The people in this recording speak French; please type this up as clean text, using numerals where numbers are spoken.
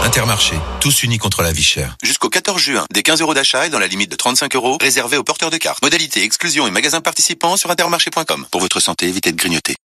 Intermarché, tous unis contre la vie chère. Jusqu'au 14 juin, des 15 € d'achat et dans la limite de 35 € réservés aux porteurs de cartes. Modalité, exclusion et magasins participants sur intermarché.com. Pour votre santé, évitez de grignoter.